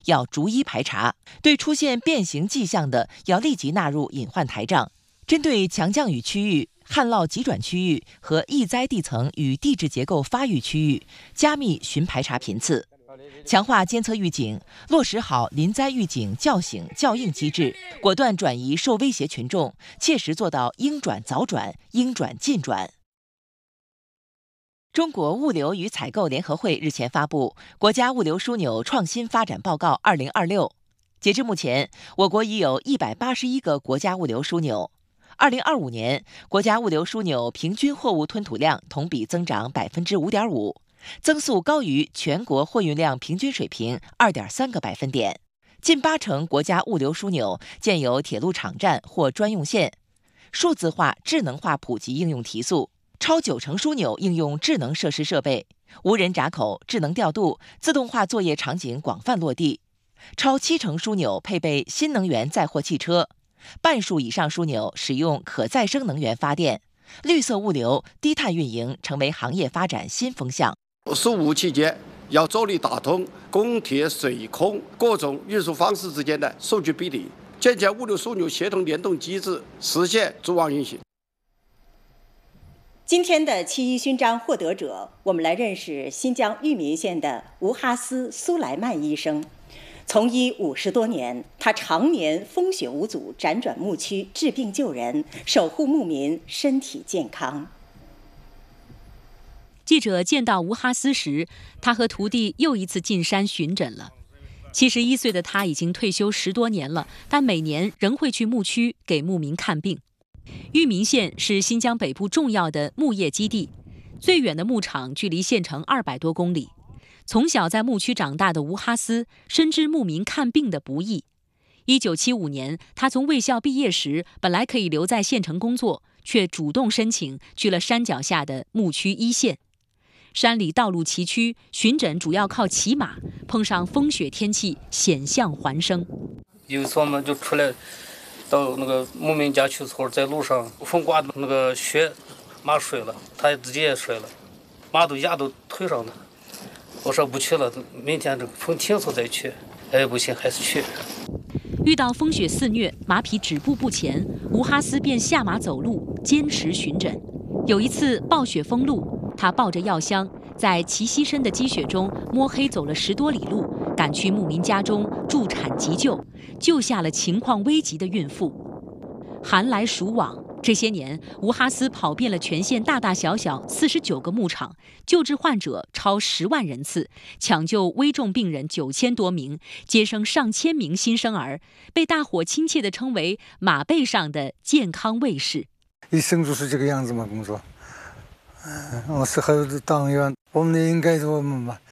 要逐一排查，对出现变形迹象的，要立即纳入隐患台账。针对强降雨区域、旱涝急转区域和易灾地层与地质结构发育区域，加密巡排查频次，强化监测预警，落实好临灾预警叫醒叫应机制，果断转移受威胁群众，切实做到应转早转、应转尽转。中国物流与采购联合会日前发布《国家物流枢纽创新发展报告2026》，截至目前，我国已有181个国家物流枢纽。2025年，国家物流枢纽平均货物吞吐量同比增长5.5%，增速高于全国货运量平均水平2.3个百分点。近80%国家物流枢纽建有铁路场站或专用线，数字化、智能化普及应用提速。超90%枢纽应用智能设施设备，无人闸口、智能调度、自动化作业场景广泛落地。超70%枢纽配备新能源载货汽车，半数以上枢纽使用可再生能源发电。绿色物流、低碳运营成为行业发展新风向。 事务期间要着力打通公铁、水空各种运输方式之间的数据比例，建设物流枢纽协同联动机制，实现组网运行。 今天的七一勋章获得者，我们来认识新疆玉民县的吴哈斯苏莱曼医生。从医50多年，他常年风雪无阻，辗转牧区治病救人，守护牧民身体健康。 记者见到吴哈斯时，他和徒弟又一次进山巡诊了。71岁的他已经退休10多年了，但每年仍会去牧区给牧民看病。玉民县是新疆北部重要的牧业基地，最远的牧场距离县城200多公里。从小在牧区长大的吴哈斯深知牧民看病的不易。1975年，他从卫校毕业时，本来可以留在县城工作，却主动申请去了山脚下的牧区一线。山里道路崎岖，巡诊主要靠骑马，碰上风雪天气，险象环生。 有一次我们就出来到那个牧民家去时候，在路上风刮的那个雪，马摔了，他自己也摔了，马都压到腿上了。我说不去了，明天这个风停后再去。哎，不行，还是去。 遇到风雪肆虐，马匹止步不前，吴哈斯便下马走路，坚持巡诊。有一次暴雪封路，他抱着药箱，在齐膝深的积雪中摸黑走了10多里路，赶去牧民家中助产急救，救下了情况危急的孕妇。寒来暑往，这些年吴哈斯跑遍了全县大大小小49个牧场，救治患者超10万人次，抢救危重病人9000多名，接生上千名新生儿，被大伙亲切地称为马背上的健康卫士。 一生就是这个样子嘛，工作。我适合当员，我们应该做我们吧。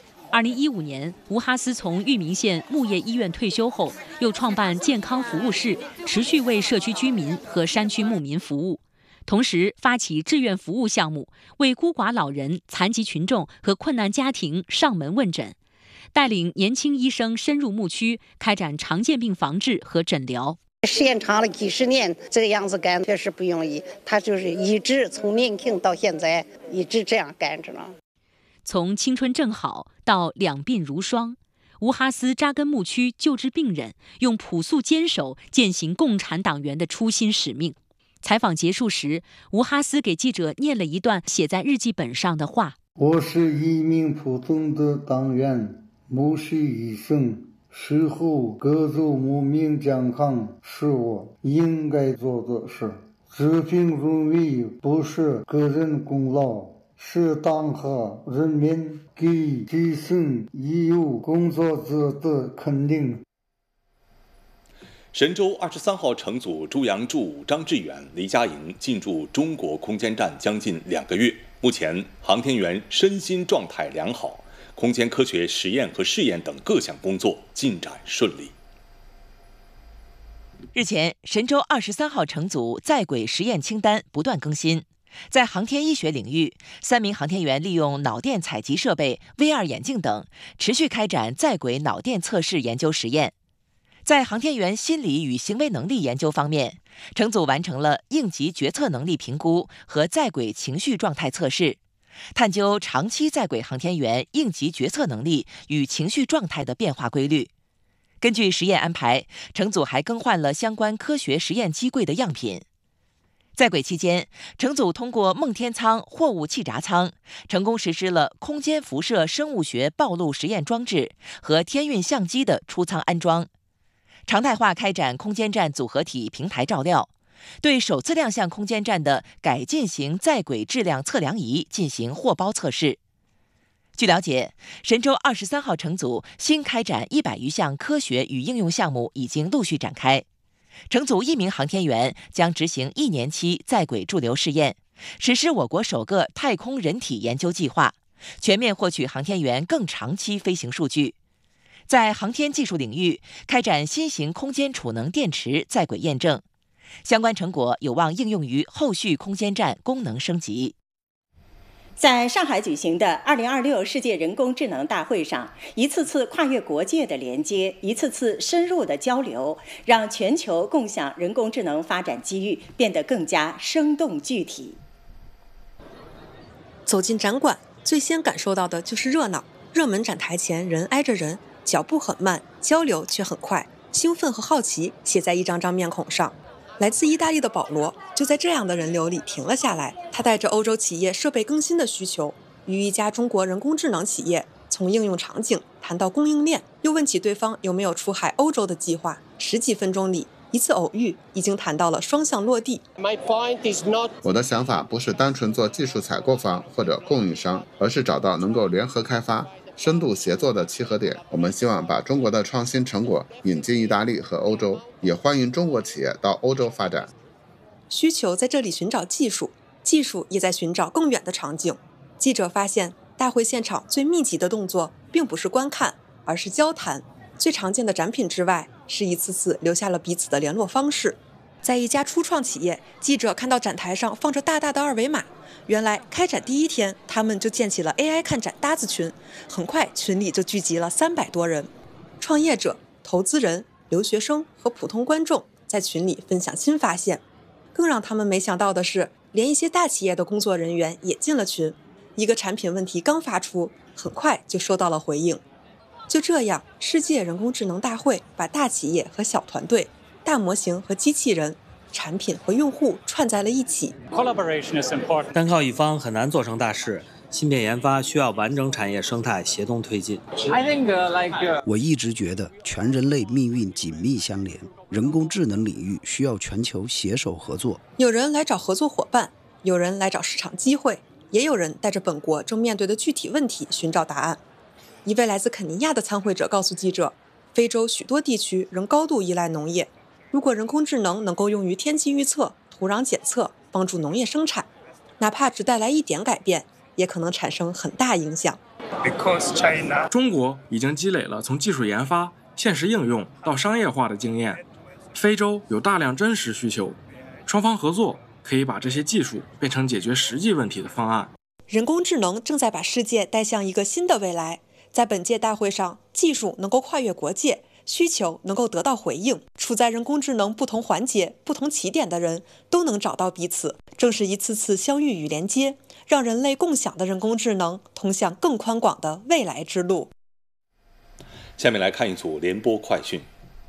2015年，吴哈斯从玉民县牧业医院退休后，又创办健康服务室，持续为社区居民和山区牧民服务。同时，发起志愿服务项目，为孤寡老人、残疾群众和困难家庭上门问诊，带领年轻医生深入牧区，开展常见病防治和诊疗。 时间长了几十年，这个样子干确实不容易。他就是一直从年轻到现在一直这样干着呢。 从青春正好到两鬓如霜，吴哈斯扎根牧区救治病人，用朴素坚守践行共产党员的初心使命。采访结束时，吴哈斯给记者念了一段写在日记本上的话： 我是一名普通的党员，牧师医生，守护各族牧民健康是我应该做的事。治病如意不是个人功劳，是党和人民给基层义务工作者的肯定。 神舟23号乘组朱杨柱、张志远、黎佳莹进驻中国空间站将近2个月，目前航天员身心状态良好，空间科学实验和试验等各项工作进展顺利。 日前，神舟23号乘组在轨实验清单不断更新。在航天医学领域，3名航天员利用脑电采集设备、VR 眼镜等，持续开展在轨脑电测试研究实验。在航天员心理与行为能力研究方面，乘组完成了应急决策能力评估和在轨情绪状态测试，探究长期在轨航天员应急决策能力与情绪状态的变化规律， 根据实验安排，乘组还更换了相关科学实验机柜的样品。在轨期间，乘组通过梦天舱货物气闸舱，成功实施了空间辐射生物学暴露实验装置和天运相机的出舱安装，常态化开展空间站组合体平台照料，对首次亮相空间站的改进型在轨质量测量仪进行货包测试。据了解，神舟23号乘组新开展100余项科学与应用项目已经陆续展开。乘组1名航天员将执行1年期在轨驻留试验，实施我国首个太空人体研究计划，全面获取航天员更长期飞行数据。在航天技术领域开展新型空间储能电池在轨验证，相关成果有望应用于后续空间站功能升级。 在上海举行的2026世界人工智能大会上，一次次跨越国界的连接，一次次深入的交流，让全球共享人工智能发展机遇变得更加生动具体。 走进展馆，最先感受到的就是热闹。热门展台前人挨着人，脚步很慢，交流却很快，兴奋和好奇写在一张张面孔上。来自意大利的保罗就在这样的人流里停了下来，他带着欧洲企业设备更新的需求，与一家中国人工智能企业从应用场景谈到供应链，又问起对方有没有出海欧洲的计划。10几分钟里，一次偶遇已经谈到了双向落地。 我的想法不是单纯做技术采购方或者供应商，而是找到能够联合开发、深度协作的契合点。我们希望把中国的创新成果引进意大利和欧洲，也欢迎中国企业到欧洲发展。 需求在这里寻找技术，技术也在寻找更远的场景。记者发现，大会现场最密集的动作并不是观看，而是交谈。最常见的展品之外，是一次次留下了彼此的联络方式。在一家初创企业，记者看到展台上放着大大的2维码，原来开展第1天，他们就建起了 AI 看展搭子群，很快群里就聚集了300多人。创业者、投资人、留学生和普通观众在群里分享新发现。更让他们没想到的是，连一些大企业的工作人员也进了群。一个产品问题刚发出，很快就收到了回应。就这样，世界人工智能大会把大企业和小团队、大模型和机器人、产品和用户串在了一起。 单靠一方很难做成大事，芯片研发需要完整产业生态协同推进。 我一直觉得全人类命运紧密相连，人工智能领域需要全球携手合作。 有人来找合作伙伴，有人来找市场机会，也有人带着本国正面对的具体问题寻找答案。一位来自肯尼亚的参会者告诉记者，非洲许多地区仍高度依赖农业，如果人工智能能够用于天气预测、土壤检测，帮助农业生产，哪怕只带来1点改变，也可能产生很大影响。 中国已经积累了从技术研发、现实应用到商业化的经验，非洲有大量真实需求，双方合作可以把这些技术变成解决实际问题的方案。 人工智能正在把世界带向一个新的未来。在本届大会上，技术能够跨越国界，需求能够得到回应，处在人工智能不同环节、不同起点的人都能找到彼此。正是一次次相遇与连接，让人类共享的人工智能通向更宽广的未来之路。 下面来看一组联播快讯。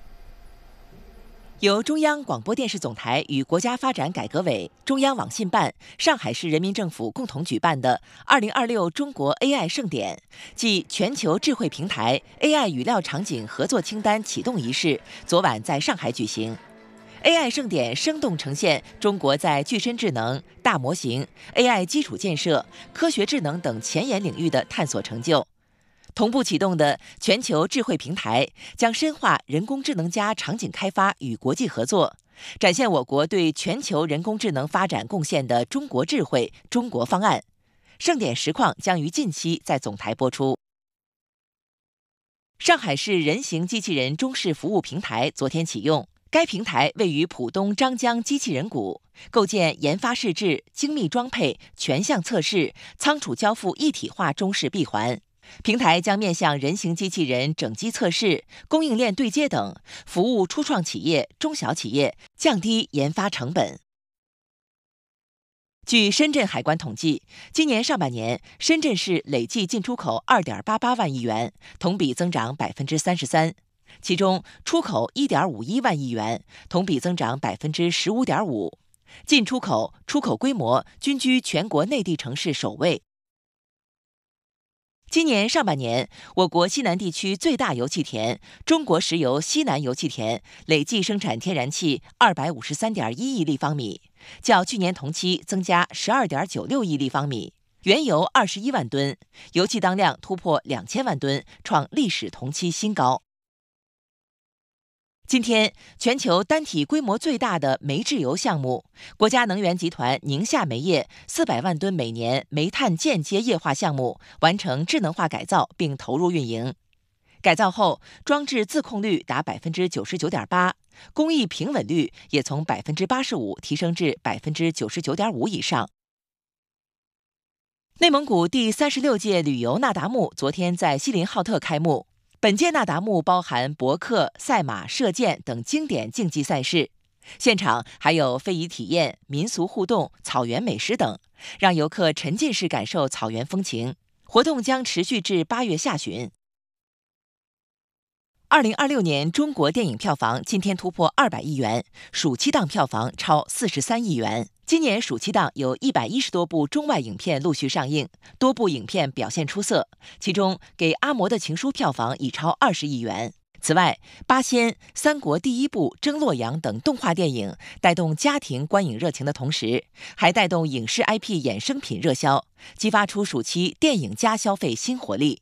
由中央广播电视总台与国家发展改革委、中央网信办、上海市人民政府共同举办的2026中国 AI 盛典暨全球智慧平台 AI 语料场景合作清单启动仪式昨晚在上海举行。AI 盛典生动呈现中国在具身智能、大模型、AI 基础建设、科学智能等前沿领域的探索成就。同步启动的全球智慧平台将深化人工智能加场景开发与国际合作，展现我国对全球人工智能发展贡献的中国智慧、中国方案。盛典实况将于近期在总台播出。上海市人形机器人中式服务平台昨天启用，该平台位于浦东张江机器人谷，构建研发试制、精密装配、全项测试、仓储交付一体化中式闭环。平台将面向人形机器人整机测试、供应链对接等，服务初创企业、中小企业，降低研发成本。据深圳海关统计，今年上半年，深圳市累计进出口2.88万亿元，同比增长33%。 其中出口1.51万亿元，同比增长15.5%，进出口、出口规模均居全国内地城市首位。今年上半年，我国西南地区最大油气田中国石油西南油气田累计生产天然气253.1亿立方米，较去年同期增加12.96亿立方米，原油21万吨，油气当量突破2000万吨，创历史同期新高。今天，全球单体规模最大的煤制油项目——国家能源集团宁夏煤业400万吨每年煤炭间接液化项目完成智能化改造并投入运营。改造后，装置自控率达99.8%，工艺平稳率也从85%提升至99.5%以上。内蒙古第36届旅游那达慕昨天在锡林浩特开幕。本届那达慕包含博克、赛马、射箭等经典竞技赛事，现场还有非遗体验、民俗互动、草原美食等，让游客沉浸式感受草原风情。活动将持续至8月下旬。2026年中国电影票房今天突破200亿元，暑期档票房超43亿元。今年暑期档有110多部中外影片陆续上映，多部影片表现出色，其中《给阿嬷的情书》票房已超20亿元。此外，《八仙》《三国第一部》《征洛阳》等动画电影带动家庭观影热情的同时，还带动影视 IP 衍生品热销，激发出暑期电影加消费新活力。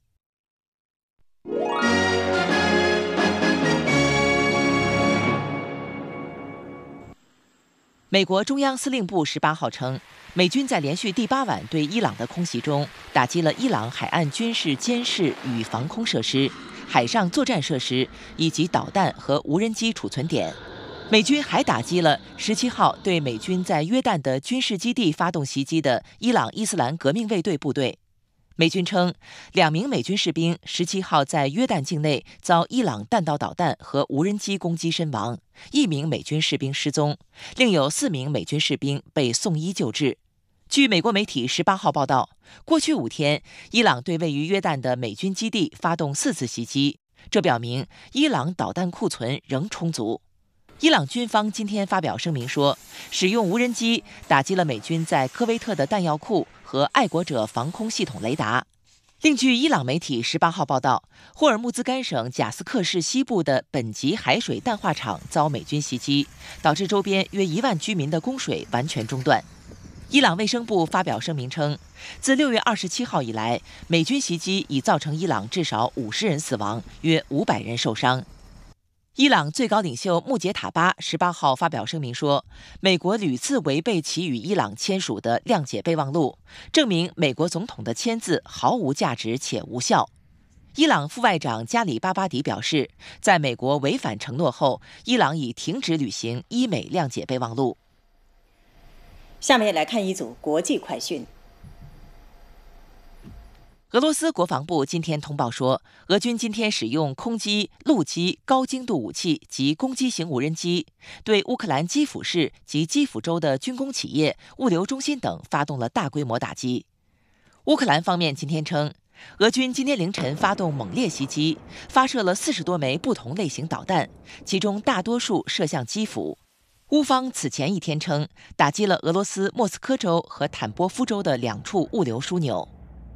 美国中央司令部18号称，美军在连续第8晚对伊朗的空袭中，打击了伊朗海岸军事监视与防空设施、海上作战设施以及导弹和无人机储存点。美军还打击了17号对美军在约旦的军事基地发动袭击的伊朗伊斯兰革命卫队部队。美军称，2名美军士兵17号在约旦境内遭伊朗弹道导弹和无人机攻击身亡，1名美军士兵失踪，另有4名美军士兵被送医救治。据美国媒体18号报道，过去5天，伊朗对位于约旦的美军基地发动4次袭击，这表明伊朗导弹库存仍充足。伊朗军方今天发表声明说，使用无人机打击了美军在科威特的弹药库和爱国者防空系统雷达。另据伊朗媒体18号报道，霍尔木兹干省贾斯克市西部的本级海水淡化厂遭美军袭击，导致周边约1万居民的供水完全中断。伊朗卫生部发表声明称，自6月27号以来，美军袭击已造成伊朗至少50人死亡，约500人受伤。伊朗最高领袖穆杰塔巴18号发表声明说，美国屡次违背其与伊朗签署的谅解备忘录，证明美国总统的签字毫无价值且无效。伊朗副外长加里巴巴迪表示，在美国违反承诺后，伊朗已停止履行伊美谅解备忘录。 下面来看一组国际快讯。 俄罗斯国防部今天通报说，俄军今天使用空机、陆基、高精度武器及攻击型无人机，对乌克兰基辅市及基辅州的军工企业、物流中心等发动了大规模打击。乌克兰方面今天称，俄军今天凌晨发动猛烈袭击，发射了40多枚不同类型导弹，其中大多数射向基辅。乌方此前一天称，打击了俄罗斯莫斯科州和坦波夫州的2处物流枢纽。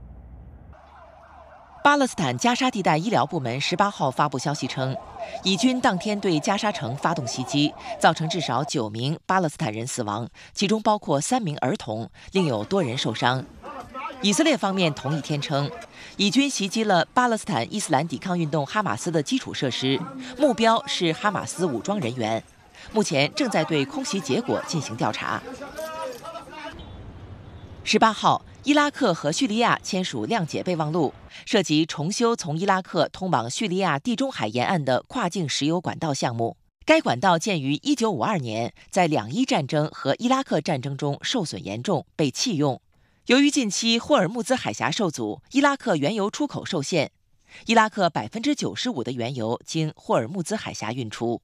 巴勒斯坦加沙地带医疗部门18号发布消息称，以军当天对加沙城发动袭击，造成至少9名巴勒斯坦人死亡，其中包括3名儿童，另有多人受伤。以色列方面同一天称，以军袭击了巴勒斯坦伊斯兰抵抗运动哈马斯的基础设施，目标是哈马斯武装人员，目前正在对空袭结果进行调查。18号，伊拉克和叙利亚签署谅解备忘录，涉及重修从伊拉克通往叙利亚地中海沿岸的跨境石油管道项目。该管道建于1952年，在两伊战争和伊拉克战争中受损严重，被弃用。由于近期霍尔木兹海峡受阻，伊拉克原油出口受限，伊拉克95%的原油经霍尔木兹海峡运出。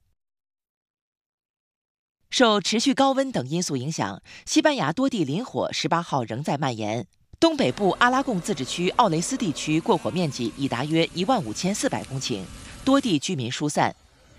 受持续高温等因素影响，西班牙多地林火18号仍在蔓延。东北部阿拉贡自治区奥雷斯地区过火面积已达约15400公顷， 多地居民疏散。